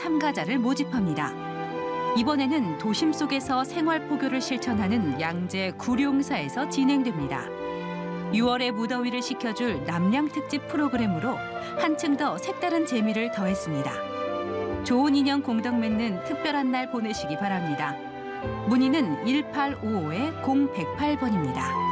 참가자를 모집합니다. 이번에는 도심 속에서 생활 포교를 실천하는 양재 구룡사에서 진행됩니다. 6월의 무더위를 식혀줄 남양 특집 프로그램으로 한층 더 색다른 재미를 더했습니다. 좋은 인연 공덕 맺는 특별한 날 보내시기 바랍니다. 문의는 1855-0108번입니다.